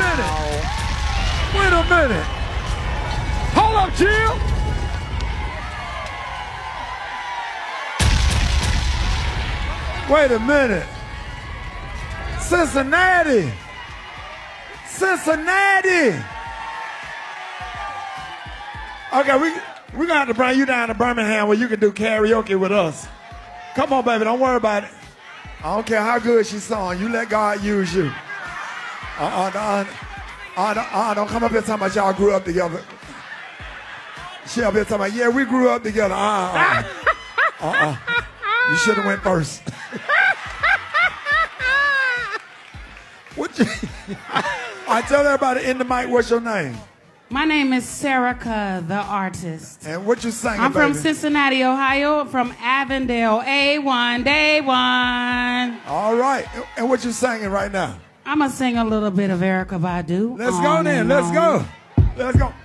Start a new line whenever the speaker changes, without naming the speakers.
minute. Wait a minute. Hold up, Jill. Wait a minute. Cincinnati. Cincinnati. Okay, we're gonna have to bring you down to Birmingham where you can do karaoke with us. Come on, baby, don't worry about it. I don't care how good she sung. You let God use you. Don't come up here talking about y'all grew up together. She up here talking about, yeah, we grew up together. You should have went first. What you? I tell everybody in the mic, what's your name?
My name is Serica, the artist.
And what you singing,
I'm from
baby?
Cincinnati, Ohio, from Avondale, A1, Day 1.
All right. And what you singing right now?
I'm going to sing a little bit of Erykah Badu.
Let's go then. Let's go. Let's go.